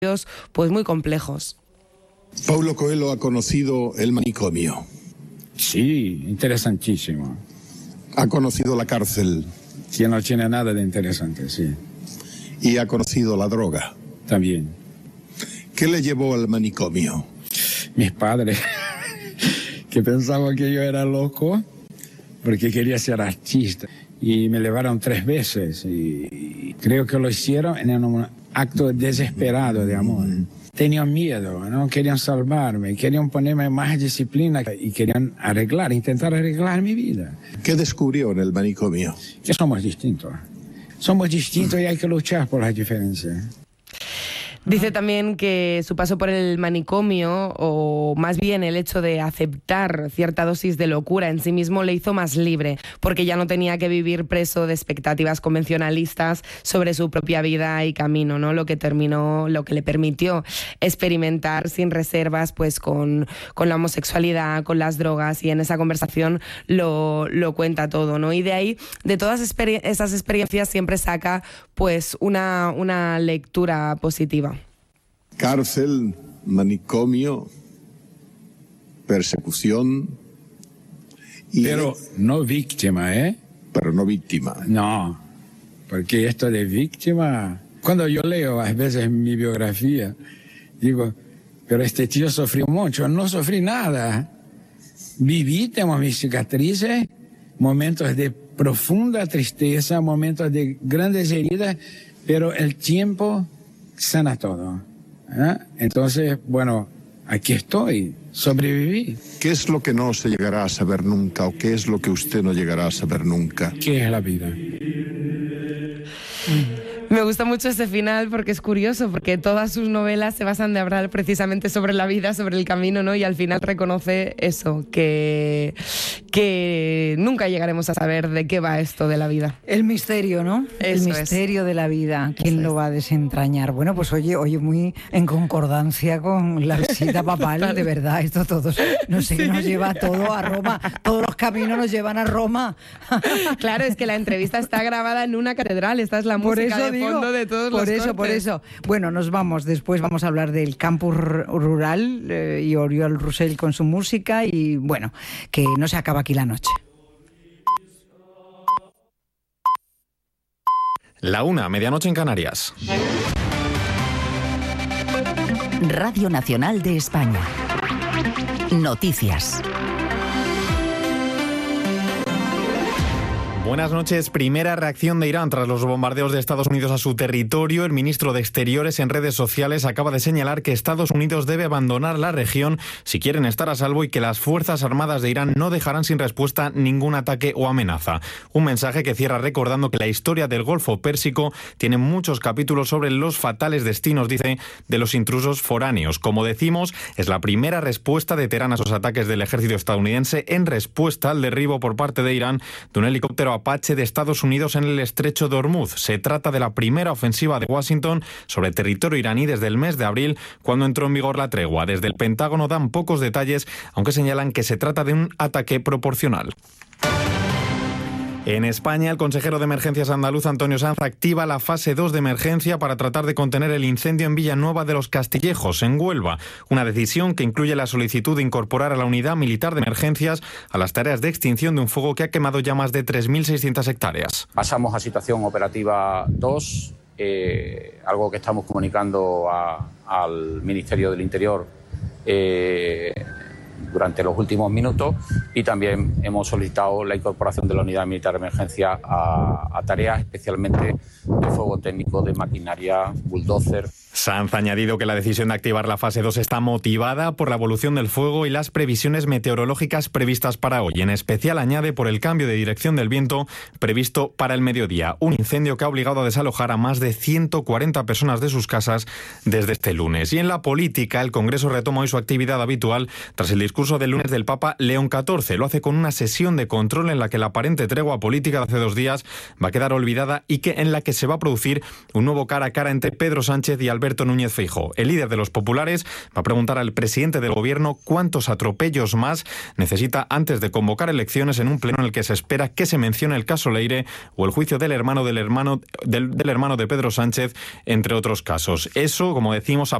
pues muy complejos. Paulo Coelho ha conocido el manicomio. Sí, interesantísimo. Ha conocido la cárcel. Que no tiene nada de interesante, sí. Y ha conocido la droga. También. ¿Qué le llevó al manicomio? Mis padres, que pensaban que yo era loco porque quería ser artista. Y me llevaron 3 veces y creo que lo hicieron en un acto desesperado de amor. Tenían miedo, ¿no? Querían salvarme, querían ponerme más disciplina y querían intentar arreglar mi vida. ¿Qué descubrió en el manicomio? Que somos distintos. Somos distintos y hay que luchar por las diferencias. Dice también que su paso por el manicomio, o más bien el hecho de aceptar cierta dosis de locura en sí mismo, le hizo más libre, porque ya no tenía que vivir preso de expectativas convencionalistas sobre su propia vida y camino, ¿no? Lo que le permitió experimentar sin reservas, pues con la homosexualidad, con las drogas, y en esa conversación lo cuenta todo, ¿no? Y de ahí, de todas esas experiencias, siempre saca pues una lectura positiva. Cárcel, manicomio, persecución. Pero no víctima, ¿eh? Pero no víctima. No, porque esto de víctima... Cuando yo leo a veces mi biografía, digo, pero este tío sufrió mucho. No sufrí nada. Viví, tengo mis cicatrices, momentos de profunda tristeza, momentos de grandes heridas, pero el tiempo sana todo. Entonces, bueno, aquí estoy, sobreviví. ¿Qué es lo que no se llegará a saber nunca, o qué es lo que usted no llegará a saber nunca? ¿Qué es la vida? Me gusta mucho ese final porque es curioso, porque todas sus novelas se basan de hablar precisamente sobre la vida, sobre el camino, ¿no? Y al final reconoce eso, que nunca llegaremos a saber de qué va esto de la vida. El misterio, ¿no? Eso el misterio de la vida. ¿Quién lo va a desentrañar? Bueno, pues oye, muy en concordancia con la visita papal, de verdad, esto todos, no sé, nos lleva todo a Roma, todos los caminos nos llevan a Roma. Claro, es que la entrevista está grabada en una catedral, esta es la música de fondo de todos los cortes. Por eso. Bueno, después vamos a hablar del campus rural y Oriol Rosell con su música, y bueno, que no se acaba aquí la noche. La 1, medianoche en Canarias. Radio Nacional de España. Noticias. Buenas noches. Primera reacción de Irán tras los bombardeos de Estados Unidos a su territorio. El ministro de Exteriores en redes sociales acaba de señalar que Estados Unidos debe abandonar la región si quieren estar a salvo, y que las Fuerzas Armadas de Irán no dejarán sin respuesta ningún ataque o amenaza. Un mensaje que cierra recordando que la historia del Golfo Pérsico tiene muchos capítulos sobre los fatales destinos, dice, de los intrusos foráneos. Como decimos, es la primera respuesta de Teherán a esos ataques del ejército estadounidense en respuesta al derribo por parte de Irán de un helicóptero Apache de Estados Unidos en el estrecho de Hormuz. Se trata de la primera ofensiva de Washington sobre territorio iraní desde el mes de abril, cuando entró en vigor la tregua. Desde el Pentágono dan pocos detalles, aunque señalan que se trata de un ataque proporcional. En España, el consejero de Emergencias andaluz, Antonio Sanz, activa la fase 2 de emergencia para tratar de contener el incendio en Villanueva de los Castillejos, en Huelva. Una decisión que incluye la solicitud de incorporar a la unidad militar de emergencias a las tareas de extinción de un fuego que ha quemado ya más de 3.600 hectáreas. Pasamos a situación operativa 2, algo que estamos comunicando al Ministerio del Interior durante los últimos minutos, y también hemos solicitado la incorporación de la unidad militar de emergencia a tareas especialmente de fuego técnico, de maquinaria, bulldozer. Sanz ha añadido que la decisión de activar la fase 2 está motivada por la evolución del fuego y las previsiones meteorológicas previstas para hoy. En especial añade por el cambio de dirección del viento previsto para el mediodía. Un incendio que ha obligado a desalojar a más de 140 personas de sus casas desde este lunes. Y en la política, el Congreso retoma hoy su actividad habitual tras el discurso discurso del lunes del Papa León XIV. Lo hace con una sesión de control en la que la aparente tregua política de hace 2 días va a quedar olvidada y en la que se va a producir un nuevo cara a cara entre Pedro Sánchez y Alberto Núñez Feijóo. El líder de los populares va a preguntar al presidente del gobierno cuántos atropellos más necesita antes de convocar elecciones en un pleno en el que se espera que se mencione el caso Leire o el juicio del hermano de Pedro Sánchez, entre otros casos. Eso, como decimos,